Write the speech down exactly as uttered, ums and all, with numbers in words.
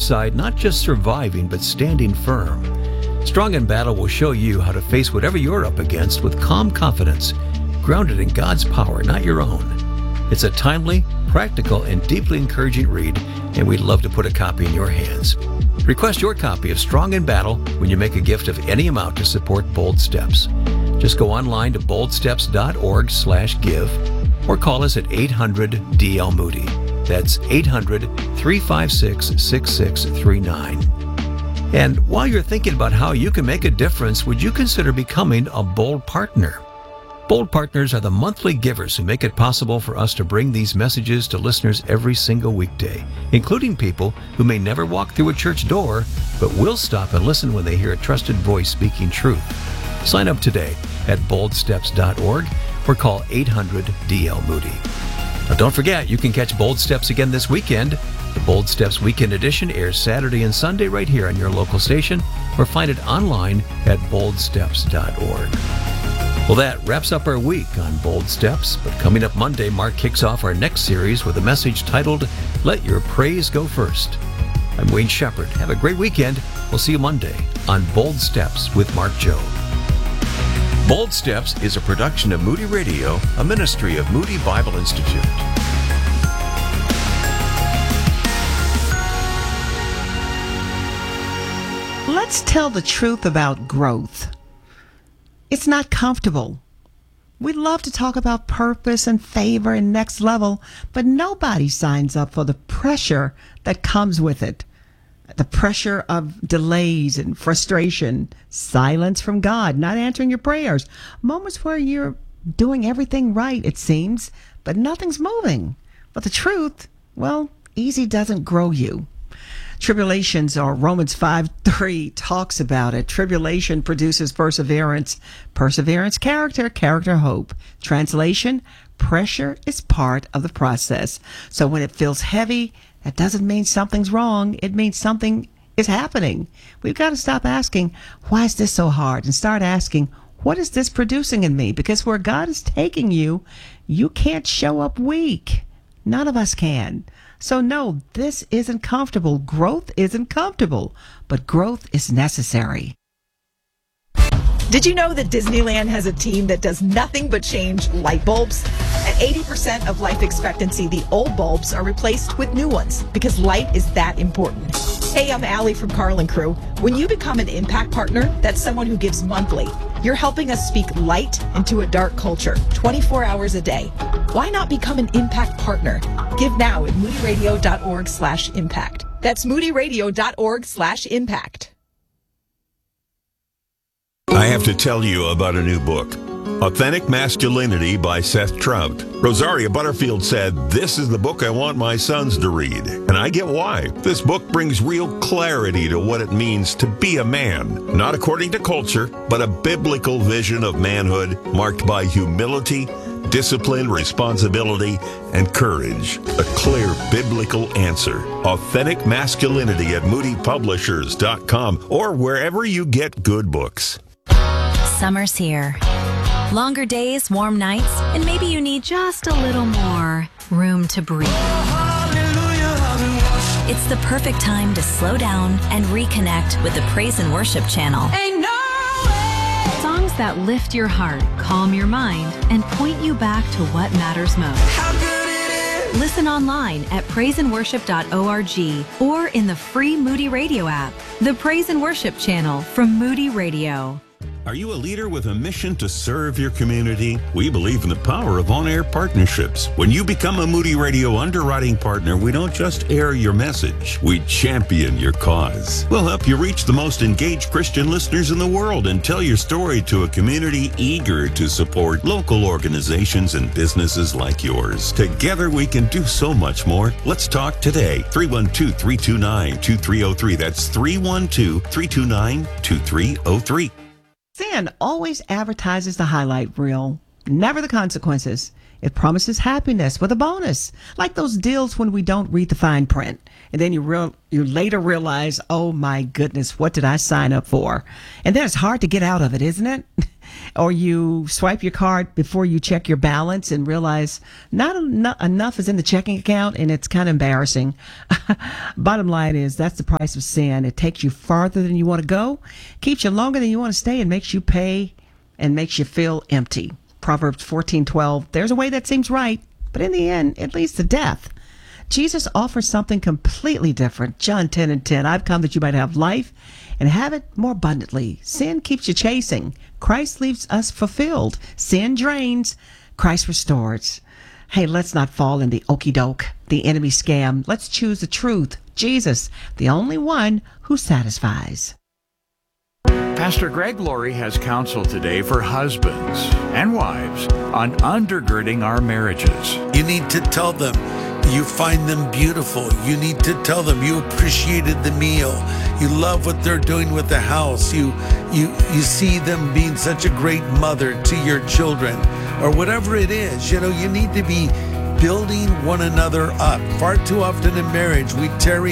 side, not just surviving, but standing firm. Strong in Battle will show you how to face whatever you're up against with calm confidence, grounded in God's power, not your own. It's a timely, practical, and deeply encouraging read, and we'd love to put a copy in your hands. Request your copy of Strong in Battle when you make a gift of any amount to support Bold Steps. Just go online to boldsteps.org slash give or call us at eight hundred D L Moody. That's eight hundred, three five six, six six three nine. And while you're thinking about how you can make a difference, would you consider becoming a Bold Partner? Bold Partners are the monthly givers who make it possible for us to bring these messages to listeners every single weekday, including people who may never walk through a church door, but will stop and listen when they hear a trusted voice speaking truth. Sign up today at bold steps dot org or call eight hundred D L Moody. Now don't forget, you can catch Bold Steps again this weekend. The Bold Steps Weekend Edition airs Saturday and Sunday right here on your local station, or find it online at bold steps dot org. Well, that wraps up our week on Bold Steps, but coming up Monday, Mark kicks off our next series with a message titled, Let Your Praise Go First. I'm Wayne Shepherd. Have a great weekend. We'll see you Monday on Bold Steps with Mark Joe. Bold Steps is a production of Moody Radio, a ministry of Moody Bible Institute. Let's tell the truth about growth. It's not comfortable. We love to talk about purpose and favor and next level, but nobody signs up for the pressure that comes with it. The pressure of delays and frustration, silence from God, not answering your prayers, moments where you're doing everything right, it seems, but nothing's moving. But the truth, well, easy doesn't grow you. Tribulations, or Romans five three talks about it. Tribulation produces perseverance. Perseverance, character. Character, hope. Translation, pressure is part of the process. So when it feels heavy, that doesn't mean something's wrong. It means something is happening. We've got to stop asking, why is this so hard? And start asking, what is this producing in me? Because where God is taking you, you can't show up weak. None of us can. So no, this isn't comfortable. Growth isn't comfortable, but growth is necessary. Did you know that Disneyland has a team that does nothing but change light bulbs? At eighty percent of life expectancy, the old bulbs are replaced with new ones because light is that important. Hey, I'm Allie from Carl and Crew. When you become an Impact Partner, that's someone who gives monthly. You're helping us speak light into a dark culture, twenty-four hours a day. Why not become an Impact Partner? Give now at moodyradio.org slash impact. That's moodyradio.org slash impact. I have to tell you about a new book, Authentic Masculinity by Seth Trout. Rosaria Butterfield said, "This is the book I want my sons to read." And I get why. This book brings real clarity to what it means to be a man, not according to culture, but a biblical vision of manhood marked by humility, discipline, responsibility, and courage. A clear biblical answer. Authentic Masculinity at moody publishers dot com or wherever you get good books. Summer's here. Longer days, warm nights, and maybe you need just a little more room to breathe. It's the perfect time to slow down and reconnect with the Praise and Worship channel. Ain't no way. Songs that lift your heart, calm your mind, and point you back to what matters most. How good it is. Listen online at praise and worship dot org or in the free Moody Radio app. The Praise and Worship channel from Moody Radio. Are you a leader with a mission to serve your community? We believe in the power of on-air partnerships. When you become a Moody Radio underwriting partner, we don't just air your message, we champion your cause. We'll help you reach the most engaged Christian listeners in the world and tell your story to a community eager to support local organizations and businesses like yours. Together we can do so much more. Let's talk today. three one two, three two nine, two three zero three. That's three one two, three two nine, two three zero three. Sin always advertises the highlight reel, never the consequences. It promises happiness with a bonus, like those deals when we don't read the fine print. And then you real you later realize, oh my goodness, what did I sign up for? And then it's hard to get out of it, isn't it? Or you swipe your card before you check your balance and realize not en- enough is in the checking account, and it's kind of embarrassing. Bottom line is that's the price of sin. It takes you farther than you want to go, keeps you longer than you want to stay, and makes you pay and makes you feel empty. Proverbs fourteen twelve, there's a way that seems right, but in the end, it leads to death. Jesus offers something completely different. John ten and ten, I've come that you might have life and have it more abundantly. Sin keeps you chasing. Christ leaves us fulfilled. Sin drains. Christ restores. Hey, let's not fall in the okey doke, the enemy scam. Let's choose the truth. Jesus, the only one who satisfies. Pastor Greg Laurie has counsel today for husbands and wives on undergirding our marriages. You need to tell them you find them beautiful. You need to tell them you appreciated the meal. You love what they're doing with the house. You you you see them being such a great mother to your children, or whatever it is. You know, you need to be building one another up. Far too often in marriage, we tear